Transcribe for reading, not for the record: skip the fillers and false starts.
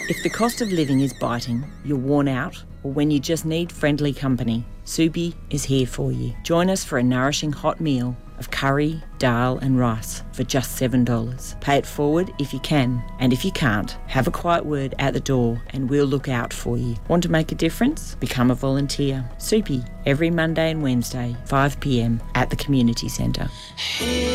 If the cost of living is biting, you're worn out, or when you just need friendly company, Soupy is here for you. Join us for a nourishing hot meal of curry, dal and rice for just $7. Pay it forward if you can, and if you can't, have a quiet word at the door and we'll look out for you. Want to make a difference? Become a volunteer. Soupy, every Monday and Wednesday, 5 p.m at the community centre.